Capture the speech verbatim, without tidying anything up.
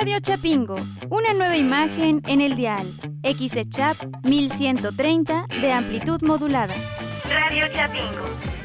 Radio Chapingo, una nueva imagen en el dial. X E Chap mil ciento treinta de amplitud modulada. Radio Chapingo.